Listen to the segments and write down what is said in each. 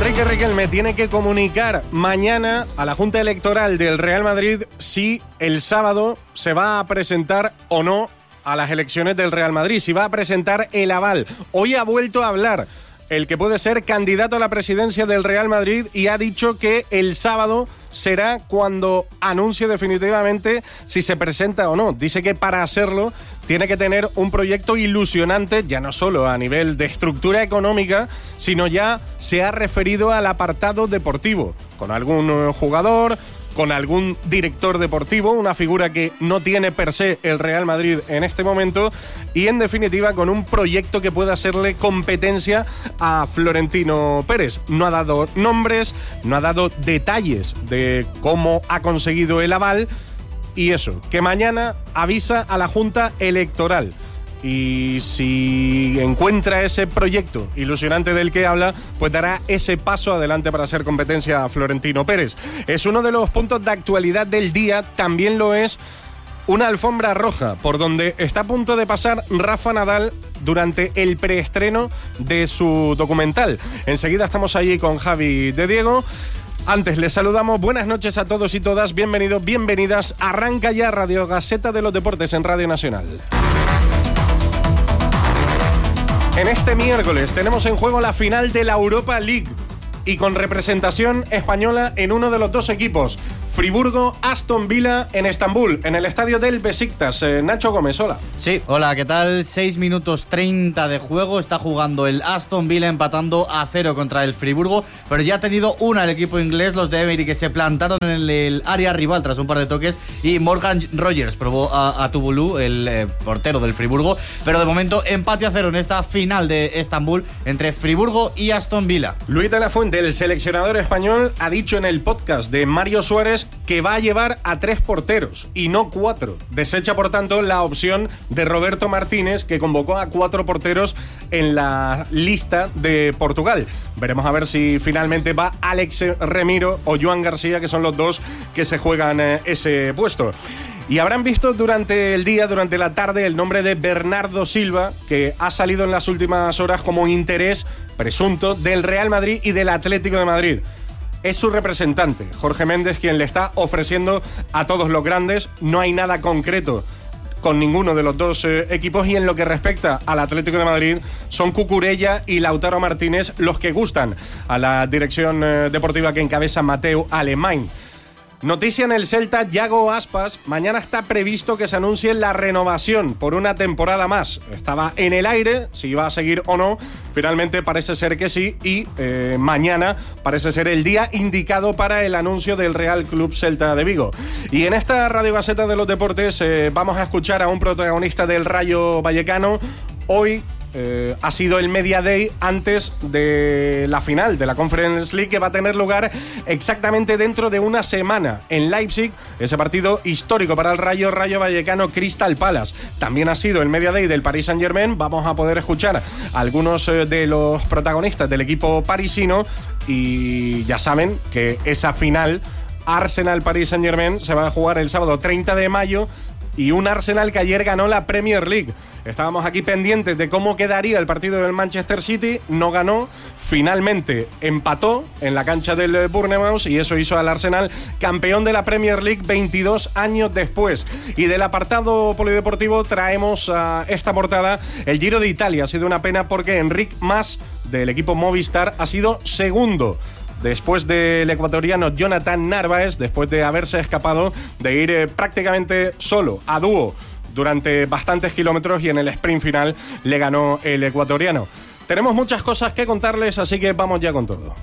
Enrique Riquelme tiene que comunicar mañana a la Junta Electoral del Real Madrid si el sábado se va a presentar o no a las elecciones del Real Madrid, si va a presentar el aval. Hoy ha vuelto a hablar el que puede ser candidato a la presidencia del Real Madrid y ha dicho que el sábado será cuando anuncie definitivamente si se presenta o no. Dice que para hacerlo tiene que tener un proyecto ilusionante, ya no solo a nivel de estructura económica, sino ya se ha referido al apartado deportivo, con algún jugador, con algún director deportivo, una figura que no tiene per se el Real Madrid en este momento, y en definitiva con un proyecto que pueda hacerle competencia a Florentino Pérez. No ha dado nombres, no ha dado detalles de cómo ha conseguido el aval, y eso, que mañana avisa a la Junta Electoral. Y si encuentra ese proyecto ilusionante del que habla, pues dará ese paso adelante para hacer competencia a Florentino Pérez. Es uno de los puntos de actualidad del día, también lo es una alfombra roja, por donde está a punto de pasar Rafa Nadal durante el preestreno de su documental. Enseguida estamos allí con Javi de Diego. Antes les saludamos, buenas noches a todos y todas, bienvenidos, bienvenidas. Arranca ya Radio Gaceta de los Deportes en Radio Nacional. En este miércoles tenemos en juego la final de la Europa League y con representación española en uno de los dos equipos, Friburgo-Aston Villa en Estambul, en el estadio del Besiktas. Nacho Gómez, hola. Sí, hola, ¿qué tal? 6 minutos 30 de juego, está jugando el Aston Villa empatando a 0 contra el Friburgo, pero ya ha tenido una el equipo inglés, los de Emery, que se plantaron en el área rival tras un par de toques, y Morgan Rogers probó a Tubulú, el portero del Friburgo, pero de momento empate a 0 en esta final de Estambul entre Friburgo y Aston Villa. Luis de la Fuente, el seleccionador español, ha dicho en el podcast de Mario Suárez que va a llevar a 3 porteros y no 4. Desecha, por tanto, la opción de Roberto Martínez, que convocó a 4 porteros en la lista de Portugal. Veremos a ver si finalmente va Alex Remiro o Joan García, que son los dos que se juegan ese puesto. Y habrán visto durante el día, durante la tarde, el nombre de Bernardo Silva, que ha salido en las últimas horas como interés presunto del Real Madrid y del Atlético de Madrid. Es su representante, Jorge Méndez, quien le está ofreciendo a todos los grandes. No hay nada concreto con ninguno de los dos equipos, y en lo que respecta al Atlético de Madrid son Cucurella y Lautaro Martínez los que gustan a la dirección deportiva que encabeza Mateu Alemany. Noticia en el Celta, Yago Aspas. Mañana está previsto que se anuncie la renovación por una temporada más. Estaba en el aire si iba a seguir o no. Finalmente parece ser que sí, y mañana parece ser el día indicado para el anuncio del Real Club Celta de Vigo. Y en esta Radio Gaceta de los Deportes vamos a escuchar a un protagonista del Rayo Vallecano. Hoy ha sido el Media Day antes de la final de la Conference League, que va a tener lugar exactamente dentro de una semana en Leipzig, ese partido histórico para el Rayo Vallecano Crystal Palace. También ha sido el Media Day del Paris Saint-Germain. Vamos a poder escuchar a algunos de los protagonistas del equipo parisino, y ya saben que esa final Arsenal-Paris Saint-Germain se va a jugar el sábado 30 de mayo, y un Arsenal que ayer ganó la Premier League. Estábamos aquí pendientes de cómo quedaría el partido del Manchester City. No ganó, finalmente empató en la cancha del Bournemouth, y eso hizo al Arsenal campeón de la Premier League 22 años después. Y del apartado polideportivo traemos a esta portada el Giro de Italia. Ha sido una pena porque Enric Mas, del equipo Movistar, ha sido segundo, después del ecuatoriano Jonathan Narváez, después de haberse escapado de ir prácticamente solo, a dúo, durante bastantes kilómetros, y en el sprint final le ganó el ecuatoriano. Tenemos muchas cosas que contarles, así que vamos ya con todo.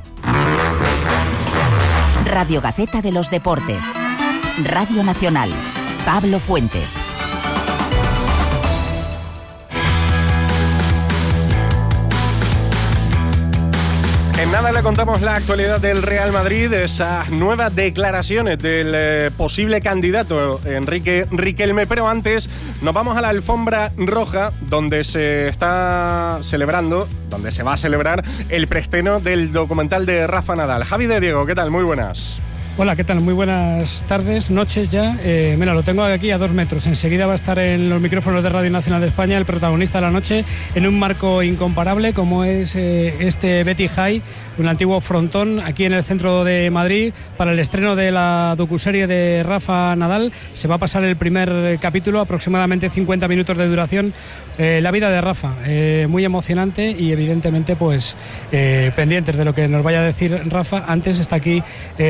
Radio Gaceta de los Deportes. Radio Nacional. Pablo Fuentes. En nada le contamos la actualidad del Real Madrid, esas nuevas declaraciones del posible candidato Enrique Riquelme, pero antes nos vamos a la alfombra roja, donde se está celebrando, donde se va a celebrar el preestreno del documental de Rafa Nadal. Javi de Diego, ¿qué tal? Muy buenas. Hola, ¿qué tal? Muy buenas tardes, noches ya. Mira, lo tengo aquí a 2 metros. Enseguida va a estar en los micrófonos de Radio Nacional de España el protagonista de la noche en un marco incomparable como es este Betty High, un antiguo frontón aquí en el centro de Madrid para el estreno de la docuserie de Rafa Nadal. Se va a pasar el primer capítulo, aproximadamente 50 minutos de duración, la vida de Rafa. Muy emocionante y evidentemente pues pendientes de lo que nos vaya a decir Rafa. Antes está aquí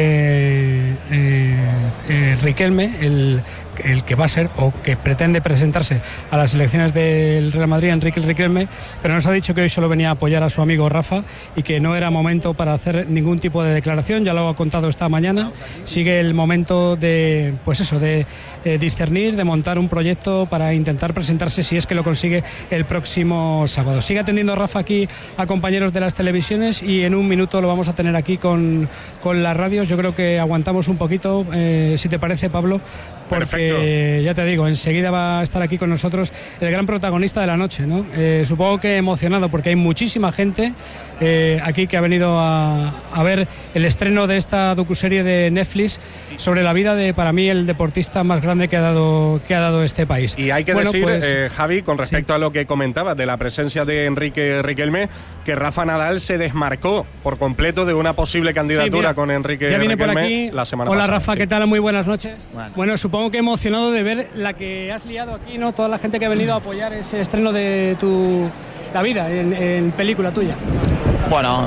Riquelme, el que va a ser o que pretende presentarse a las elecciones del Real Madrid, Enrique Riquelme, pero nos ha dicho que hoy solo venía a apoyar a su amigo Rafa y que no era momento para hacer ningún tipo de declaración. Ya lo ha contado esta mañana. Sigue el momento de, pues eso, de discernir, de montar un proyecto para intentar presentarse, si es que lo consigue, el próximo sábado. Sigue atendiendo Rafa aquí a compañeros de las televisiones y en un minuto lo vamos a tener aquí con las radios. Yo creo que aguantamos un poquito, si te parece, Pablo, porque ya te digo, enseguida va a estar aquí con nosotros el gran protagonista de la noche, ¿no? Supongo que emocionado porque hay muchísima gente aquí que ha venido a ver el estreno de esta docuserie de Netflix sobre la vida de, para mí, el deportista más grande que ha dado este país. Y hay que decir, pues, Javi, con respecto a lo que comentabas de la presencia de Enrique Riquelme, que Rafa Nadal se desmarcó por completo de una posible candidatura con Enrique Riquelme por aquí la semana pasada. Hola Rafa, ¿qué tal? Muy buenas noches. Bueno, supongo que emocionado de ver la que has liado aquí, ¿no? Toda la gente que ha venido a apoyar ese estreno de la vida en película tuya. Bueno,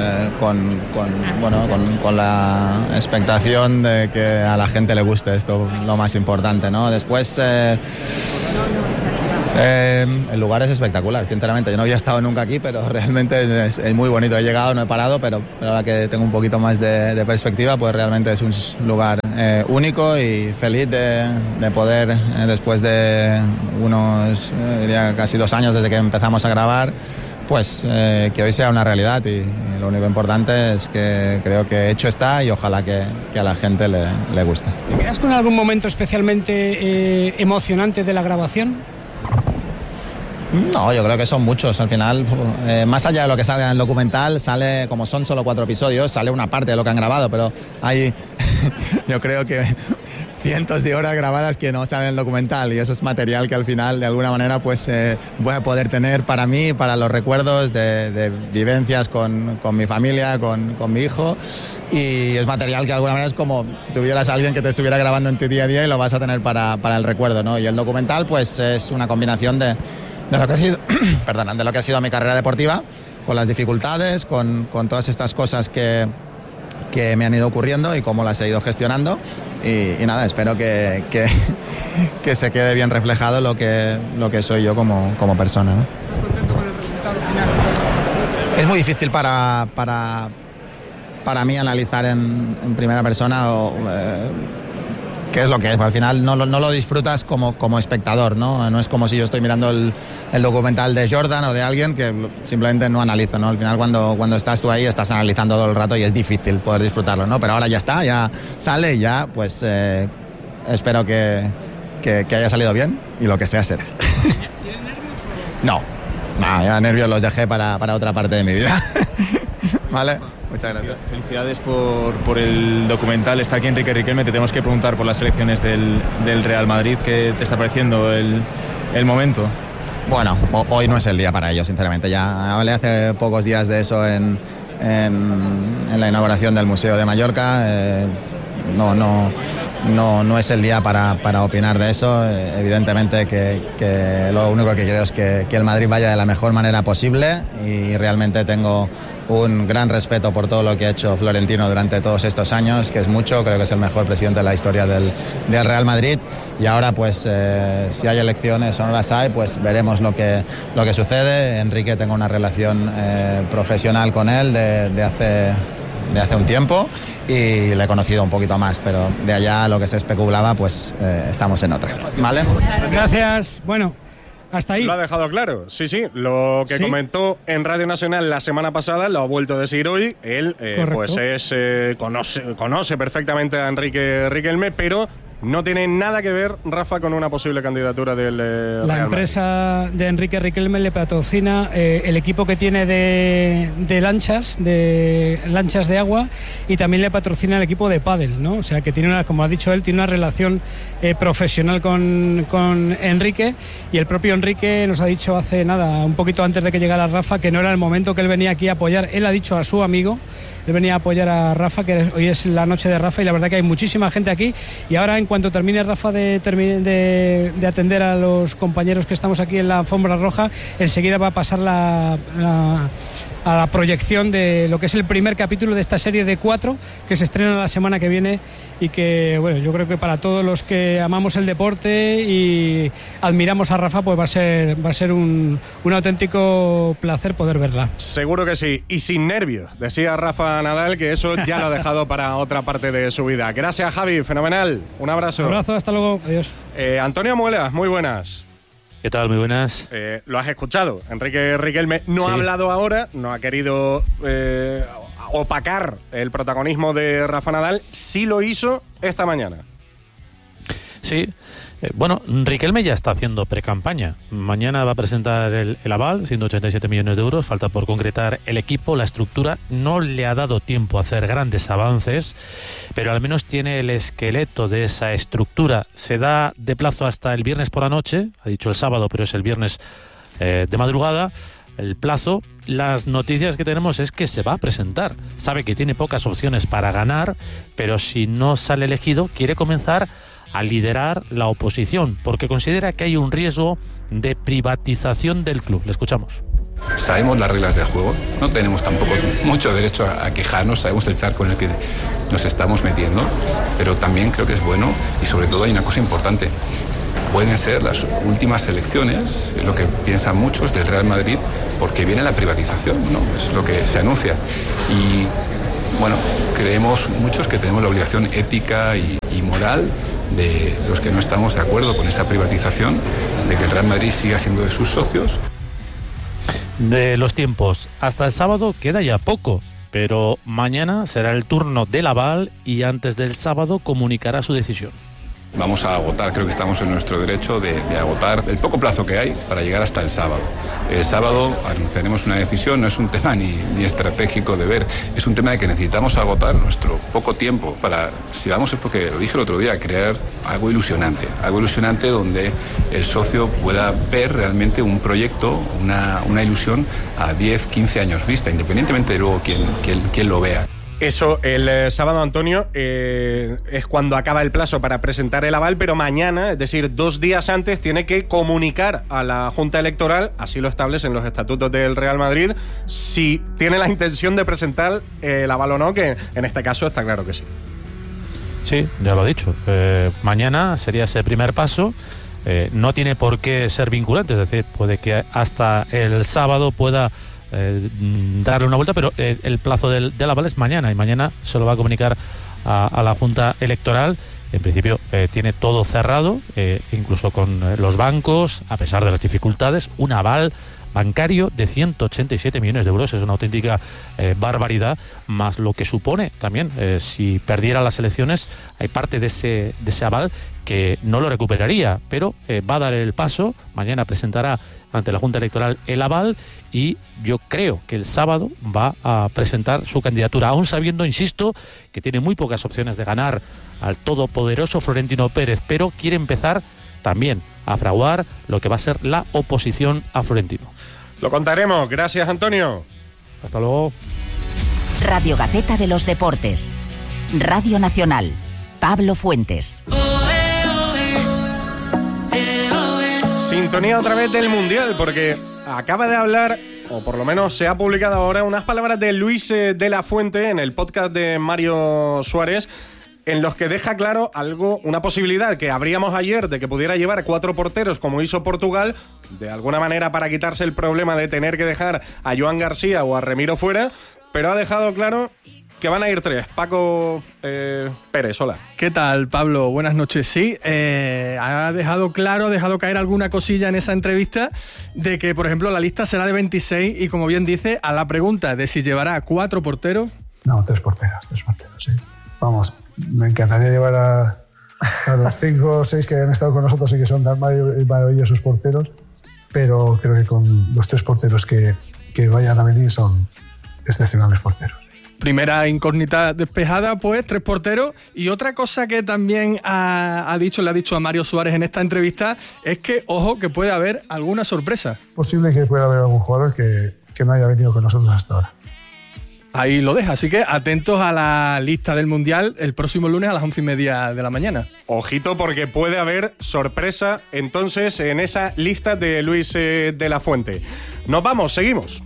con la expectación de que a la gente le guste esto, lo más importante, ¿no? Después el lugar es espectacular, sinceramente. Yo no había estado nunca aquí, pero realmente es muy bonito. He llegado, no he parado, pero ahora que tengo un poquito más de perspectiva, pues realmente es un lugar único y feliz de poder, después de unos, diría casi 2 años desde que empezamos a grabar, pues que hoy sea una realidad y lo único importante es que creo que hecho está y ojalá que a la gente le guste. ¿Te quedas con algún momento especialmente emocionante de la grabación? No, yo creo que son muchos. Al final, más allá de lo que salga en el documental, sale, como son solo 4 episodios, sale una parte de lo que han grabado, pero hay, yo creo que cientos de horas grabadas que no salen en el documental y eso es material que al final, de alguna manera, pues voy a poder tener para mí, para los recuerdos de vivencias con mi familia, con mi hijo, y es material que de alguna manera es como si tuvieras a alguien que te estuviera grabando en tu día a día y lo vas a tener para el recuerdo, ¿no? Y el documental, pues es una combinación de lo que ha sido, de lo que ha sido mi carrera deportiva, con las dificultades, con todas estas cosas que me han ido ocurriendo y cómo las he ido gestionando y nada, espero que se quede bien reflejado lo que soy yo como persona, ¿no? ¿Estás contento con el resultado final? Es muy difícil para mí analizar en primera persona qué es lo que es. Al final no lo disfrutas como espectador, ¿no? No es como si yo estoy mirando el documental de Jordan o de alguien que simplemente no analizo, ¿no? Al final cuando estás tú ahí estás analizando todo el rato y es difícil poder disfrutarlo, ¿no? Pero ahora ya está, ya sale y ya pues espero que haya salido bien y lo que sea será. ¿Tienes nervios o...? No, ya nervios los dejé para otra parte de mi vida. ¿Vale? Muchas gracias. Felicidades por el documental. Está aquí Enrique Riquelme. Te tenemos que preguntar por las elecciones del Real Madrid. ¿Qué te está pareciendo el momento? Bueno, hoy no es el día para ello, sinceramente. Ya hablé hace pocos días de eso en la inauguración del Museo de Mallorca. No es el día para opinar de eso. Evidentemente que lo único que quiero es que el Madrid vaya de la mejor manera posible y realmente tengo un gran respeto por todo lo que ha hecho Florentino durante todos estos años, que es mucho. Creo que es el mejor presidente de la historia del Real Madrid y ahora pues si hay elecciones o no las hay, pues veremos lo que sucede. Enrique, tengo una relación profesional con él de hace un tiempo y le he conocido un poquito más, pero de allá lo que se especulaba, pues estamos en otra. ¿Vale? Gracias. Bueno, hasta ahí. Lo ha dejado claro. Sí. Lo que comentó en Radio Nacional la semana pasada lo ha vuelto a decir hoy. Él pues conoce perfectamente a Enrique Riquelme, pero no tiene nada que ver, Rafa, con una posible candidatura del Real La empresa de Enrique Riquelme le patrocina el equipo que tiene de lanchas de agua, y también le patrocina el equipo de pádel, ¿no? O sea que tiene como ha dicho él, tiene una relación profesional con Enrique, y el propio Enrique nos ha dicho hace nada, un poquito antes de que llegara Rafa, que no era el momento, que él venía aquí a apoyar. Él ha dicho a su amigo, él venía a apoyar a Rafa, que hoy es la noche de Rafa, y la verdad que hay muchísima gente aquí. Y ahora, en cuanto termine Rafa de atender a los compañeros que estamos aquí en la alfombra roja, enseguida va a pasar a la proyección de lo que es el primer capítulo de esta serie de 4 que se estrena la semana que viene, y que, bueno, yo creo que para todos los que amamos el deporte y admiramos a Rafa, pues va a ser un auténtico placer poder verla. Seguro que sí, y sin nervios, decía Rafa Nadal, que eso ya lo ha dejado para otra parte de su vida. Gracias, Javi, fenomenal, un abrazo. Un abrazo, hasta luego, adiós. Antonio Muelas, muy buenas. ¿Qué tal? Muy buenas. Lo has escuchado. Enrique Riquelme no ha hablado ahora, no ha querido opacar el protagonismo de Rafa Nadal. Sí lo hizo esta mañana. Sí. Bueno, Riquelme ya está haciendo precampaña. Mañana va a presentar el aval, 187 millones de euros. Falta por concretar el equipo, la estructura. No le ha dado tiempo a hacer grandes avances, pero al menos tiene el esqueleto de esa estructura. Se da de plazo hasta el viernes por la noche. Ha dicho el sábado, pero es el viernes de madrugada. El plazo. Las noticias que tenemos es que se va a presentar. Sabe que tiene pocas opciones para ganar, pero si no sale elegido, quiere comenzar a liderar la oposición, porque considera que hay un riesgo de privatización del club. Le escuchamos. Sabemos las reglas del juego, no tenemos tampoco mucho derecho a quejarnos, sabemos el charco en el que nos estamos metiendo, pero también creo que es bueno, y sobre todo hay una cosa importante: pueden ser las últimas elecciones, es lo que piensan muchos, del Real Madrid, porque viene la privatización, ¿no? Es lo que se anuncia. Y bueno, creemos muchos que tenemos la obligación ética y moral de los que no estamos de acuerdo con esa privatización, de que el Real Madrid siga siendo de sus socios. De los tiempos, hasta el sábado queda ya poco, pero mañana será el turno del aval y antes del sábado comunicará su decisión. Vamos a agotar, creo que estamos en nuestro derecho de agotar el poco plazo que hay para llegar hasta el sábado. El sábado anunciaremos una decisión, no es un tema ni estratégico de ver, es un tema de que necesitamos agotar nuestro poco tiempo para, si vamos, es porque lo dije el otro día, crear algo ilusionante donde el socio pueda ver realmente un proyecto, una ilusión a 10, 15 años vista, independientemente de luego quién lo vea. Eso, el sábado, Antonio, es cuando acaba el plazo para presentar el aval, pero mañana, es decir, 2 días antes, tiene que comunicar a la Junta Electoral, así lo establecen los estatutos del Real Madrid, si tiene la intención de presentar el aval o no, que en este caso está claro que sí. Sí, ya lo ha dicho. Mañana sería ese primer paso. No tiene por qué ser vinculante, es decir, puede que hasta el sábado pueda darle una vuelta, pero el plazo del aval es mañana, y mañana se lo va a comunicar a la Junta Electoral. En principio tiene todo cerrado, incluso con los bancos, a pesar de las dificultades. Un aval bancario de 187 millones de euros es una auténtica barbaridad, más lo que supone también, si perdiera las elecciones, hay parte de ese aval que no lo recuperaría, pero va a dar el paso. Mañana presentará ante la Junta Electoral el aval, y yo creo que el sábado va a presentar su candidatura, aún sabiendo, insisto, que tiene muy pocas opciones de ganar al todopoderoso Florentino Pérez, pero quiere empezar también a fraguar lo que va a ser la oposición a Florentino. Lo contaremos. Gracias, Antonio. Hasta luego. Radio Gaceta de los Deportes. Radio Nacional. Pablo Fuentes. Sintonía otra vez del Mundial, porque acaba de hablar, o por lo menos se ha publicado ahora, unas palabras de Luis de la Fuente en el podcast de Mario Suárez, en los que deja claro una posibilidad que abríamos ayer de que pudiera llevar 4 porteros como hizo Portugal, de alguna manera para quitarse el problema de tener que dejar a Joan García o a Remiro fuera, pero ha dejado claro que van a ir 3. Paco Pérez, hola. ¿Qué tal, Pablo? Buenas noches. Sí, ha dejado caer alguna cosilla en esa entrevista de que, por ejemplo, la lista será de 26 y, como bien dice, a la pregunta de si llevará 4 porteros... No, 3 porteros, sí. Vamos, me encantaría llevar A los 5 o 6 que han estado con nosotros sí que son tan maravillosos porteros, pero creo que con los 3 porteros que vayan a venir son excepcionales porteros. Primera incógnita despejada, pues 3 porteros. Y otra cosa que también le ha dicho a Mario Suárez en esta entrevista es que, ojo, que puede haber alguna sorpresa. Posible que pueda haber algún jugador que no haya venido con nosotros hasta ahora. Ahí lo deja, así que atentos a la lista del Mundial el próximo lunes a las 11:30 de la mañana. Ojito, porque puede haber sorpresa entonces en esa lista de Luis de la Fuente. Nos vamos, seguimos.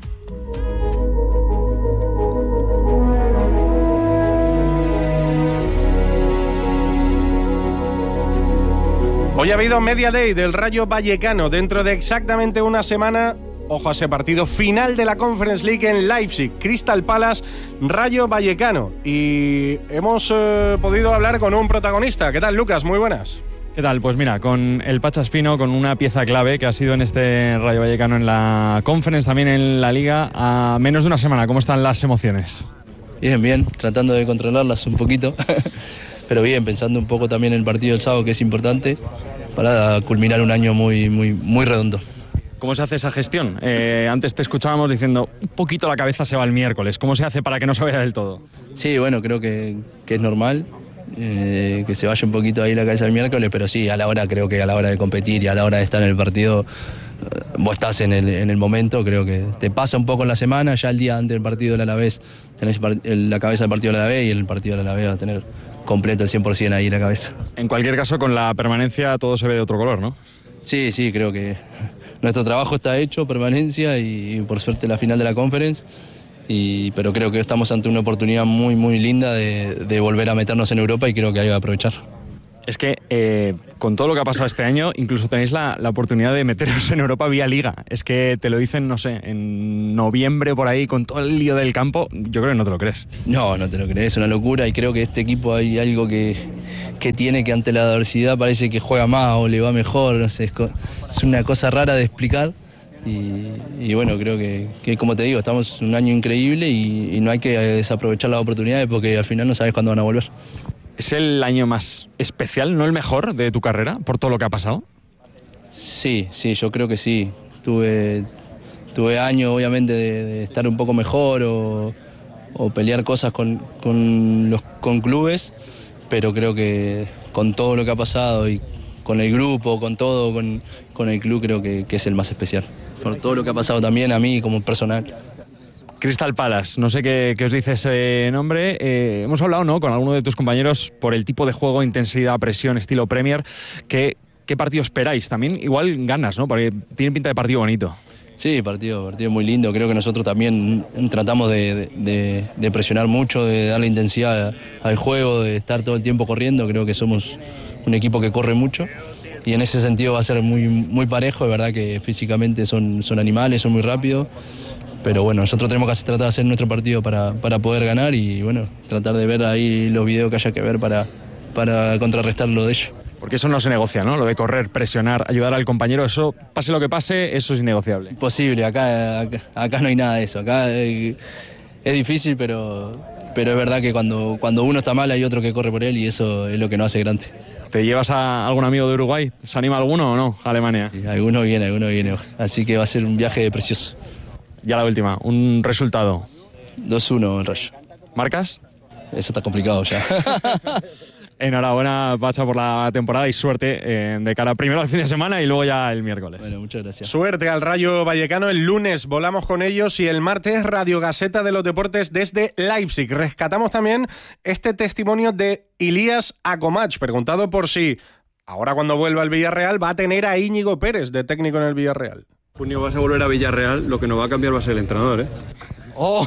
Hoy ha habido Media Day del Rayo Vallecano. Dentro de exactamente una semana, ojo a ese partido, final de la Conference League en Leipzig, Crystal Palace, Rayo Vallecano. Y hemos podido hablar con un protagonista. ¿Qué tal, Lucas? Muy buenas. ¿Qué tal? Pues mira, con el Pacha Espino, con una pieza clave que ha sido en este Rayo Vallecano en la Conference, también en la Liga, a menos de una semana. ¿Cómo están las emociones? Bien, tratando de controlarlas un poquito. Pero bien, pensando un poco también en el partido del sábado, que es importante para culminar un año muy redondo. ¿Cómo se hace esa gestión? Antes te escuchábamos diciendo, un poquito la cabeza se va el miércoles. ¿Cómo se hace para que no se vaya del todo? Sí, bueno, creo que es normal que se vaya un poquito ahí la cabeza el miércoles, pero sí, creo que a la hora de competir y a la hora de estar en el partido, vos estás en el momento. Creo que te pasa un poco en la semana, ya el día antes del partido del Alavés tenés la cabeza del partido del Alavés, y el partido del Alavés va a tener completo el 100% ahí la cabeza. En cualquier caso, con la permanencia todo se ve de otro color, ¿no? Sí, creo que nuestro trabajo está hecho, permanencia, y por suerte la final de la Conference, pero creo que estamos ante una oportunidad muy linda de volver a meternos en Europa, y creo que hay que aprovechar. Es que con todo lo que ha pasado este año, incluso tenéis la oportunidad de meteros en Europa vía Liga. Es que te lo dicen, no sé, en noviembre por ahí, con todo el lío del campo. Yo creo que no te lo crees. No te lo crees, es una locura, y creo que este equipo hay algo que tiene, que ante la adversidad parece que juega más o le va mejor. No sé, es una cosa rara de explicar. Y bueno, creo que como te digo, estamos en un año increíble, y no hay que desaprovechar las oportunidades, porque al final no sabes cuándo van a volver. ¿Es el año más especial, no el mejor de tu carrera, por todo lo que ha pasado? Sí, yo creo que sí. Tuve años, obviamente, de estar un poco mejor o pelear cosas con clubes, pero creo que con todo lo que ha pasado y con el grupo, con todo, con el club, creo que es el más especial. Por todo lo que ha pasado también a mí como personal. Crystal Palace, no sé qué os dice ese nombre. Hemos hablado, ¿no?, con alguno de tus compañeros por el tipo de juego, intensidad, presión, estilo Premier. ¿Qué partido esperáis? También igual ganas, ¿no? Porque tiene pinta de partido bonito. Sí, partido muy lindo. Creo que nosotros también tratamos de presionar mucho, de darle intensidad al juego, de estar todo el tiempo corriendo. Creo que somos un equipo que corre mucho, y en ese sentido va a ser muy parejo. Es verdad que físicamente son animales, son muy rápidos. Pero bueno, nosotros tenemos que tratar de hacer nuestro partido para poder ganar, y bueno, tratar de ver ahí los videos que haya que ver para contrarrestar lo de ellos. Porque eso no se negocia, ¿no? Lo de correr, presionar, ayudar al compañero, eso, pase lo que pase, eso es innegociable. Imposible, acá no hay nada de eso. Acá es difícil, pero es verdad que cuando uno está mal hay otro que corre por él, y eso es lo que nos hace grande. ¿Te llevas a algún amigo de Uruguay? ¿Se anima alguno o no a Alemania? Sí, alguno viene. Así que va a ser un viaje precioso. Ya la última, un resultado. 2-1 en Rayo. ¿Marcas? Eso está complicado ya. Enhorabuena, Pacha, por la temporada, y suerte de cara primero al fin de semana y luego ya el miércoles. Bueno, muchas gracias. Suerte al Rayo Vallecano. El lunes volamos con ellos, y el martes Radio Gaceta de los Deportes desde Leipzig. Rescatamos también este testimonio de Ilias Akomach, preguntado por si ahora, cuando vuelva al Villarreal, va a tener a Íñigo Pérez de técnico en el Villarreal. Junio vas a volver a Villarreal, lo que no va a cambiar va a ser el entrenador, ¿eh? Oh,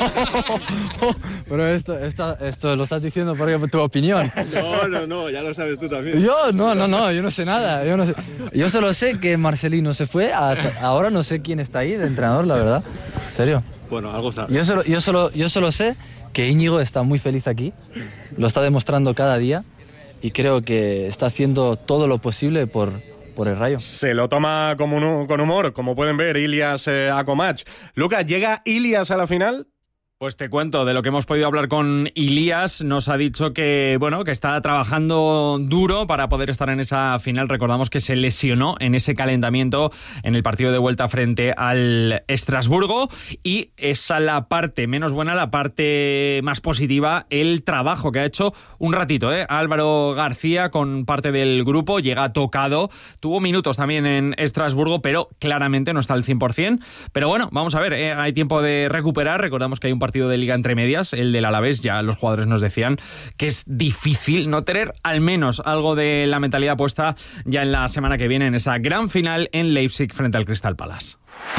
pero esto lo estás diciendo por tu opinión. No, ya lo sabes tú también. Yo no sé nada. Yo solo sé que Marcelino se fue, ahora no sé quién está ahí de entrenador, la verdad. ¿En serio? Bueno, algo sabes. Yo solo sé que Íñigo está muy feliz aquí, lo está demostrando cada día, y creo que está haciendo todo lo posible por el Rayo. Se lo toma con humor, como pueden ver, Ilias Akomach. Lucas, ¿llega Ilias a la final? Pues te cuento de lo que hemos podido hablar con Ilías. Nos ha dicho que, bueno, que está trabajando duro para poder estar en esa final. Recordamos que se lesionó en ese calentamiento en el partido de vuelta frente al Estrasburgo, y esa la parte menos buena, la parte más positiva, el trabajo que ha hecho un ratito, Álvaro García con parte del grupo. Llega tocado, tuvo minutos también en Estrasburgo, pero claramente no está al 100%. Pero bueno, vamos a ver, hay tiempo de recuperar. Recordamos que hay un partido de liga entre medias, el del Alavés. Ya los jugadores nos decían que es difícil no tener al menos algo de la mentalidad puesta ya en la semana que viene en esa gran final en Leipzig frente al Crystal Palace.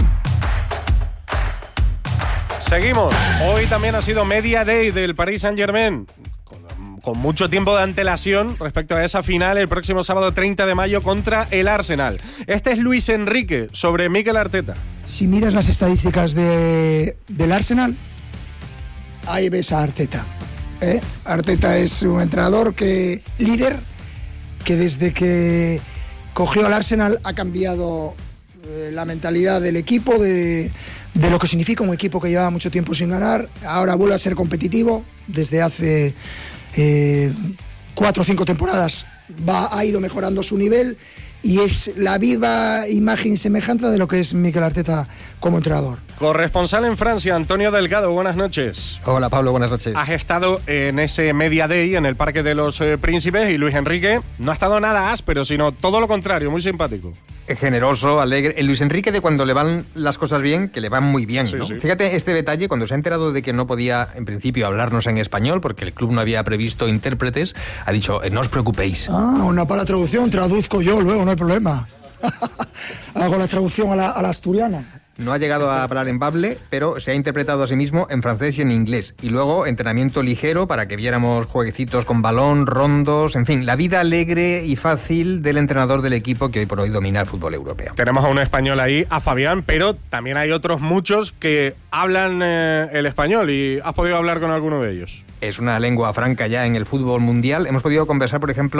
Seguimos. Hoy también ha sido Media Day del Paris Saint-Germain, con mucho tiempo de antelación respecto a esa final el próximo sábado 30 de mayo contra el Arsenal. Este es Luis Enrique sobre Mikel Arteta. Si miras las estadísticas del Arsenal, ahí ves a Arteta. Arteta es un entrenador líder, que desde que cogió al Arsenal ha cambiado la mentalidad del equipo, de lo que significa un equipo que llevaba mucho tiempo sin ganar. Ahora vuelve a ser competitivo. Desde hace 4 o 5 temporadas ha ido mejorando su nivel, y es la viva imagen y semejanza de lo que es Mikel Arteta como entrenador. Corresponsal en Francia, Antonio Delgado, buenas noches. Hola Pablo, buenas noches. Has estado en ese Media Day en el Parque de los Príncipes, y Luis Enrique no ha estado nada áspero, sino todo lo contrario, muy simpático. Generoso, alegre. El Luis Enrique de cuando le van las cosas bien, que le van muy bien, sí, ¿no? Sí. Fíjate este detalle, cuando se ha enterado de que no podía, en principio, hablarnos en español, porque el club no había previsto intérpretes, ha dicho, no os preocupéis. Una para la traducción, traduzco yo luego, no hay problema. Hago la traducción a la asturiana. No ha llegado a hablar en bable, pero se ha interpretado a sí mismo en francés y en inglés. Y luego entrenamiento ligero para que viéramos jueguecitos con balón, rondos, en fin, la vida alegre y fácil del entrenador del equipo que hoy por hoy domina el fútbol europeo. Tenemos a un español ahí, a Fabián, pero también hay otros muchos que hablan el español, y has podido hablar con alguno de ellos. Es una lengua franca ya en el fútbol mundial. Hemos podido conversar, por ejemplo,